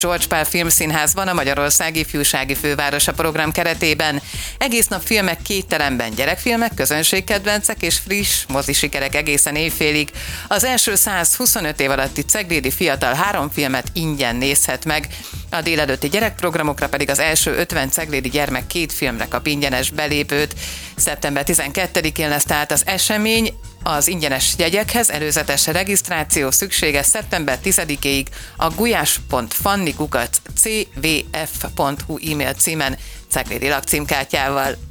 George Pál Filmszínházban a Magyarországi Ifjúsági Fővárosa program keretében. Egész nap filmek két teremben, gyerekfilmek, közönségkedvencek és friss mozisikerek egészen éjfélig. Az első 125 év alatti ceglédi fiatal 3 filmet ingyen nézhet meg. A délelőtti gyerekprogramokra pedig az első 50 ceglédi gyermek 2 filmre kap ingyenes belépőt. Szeptember 12-én lesz tehát az esemény. Az ingyenes jegyekhez előzetes regisztráció szükséges szeptember 10-ig a gulyás.fanni@cvf.hu e-mail címen ceglédi lakcímkártyával.